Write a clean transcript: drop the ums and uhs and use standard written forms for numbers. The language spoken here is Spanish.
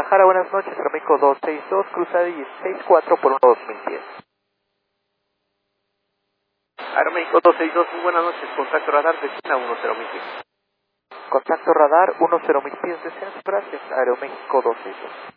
Guadalajara, buenas noches, Aeroméxico 262, cruza 164 por 2010. Aeroméxico 262, muy buenas noches, contacto radar de China 10000 pies. Contacto radar 10000 pies, descenso, gracias, Aeroméxico 262.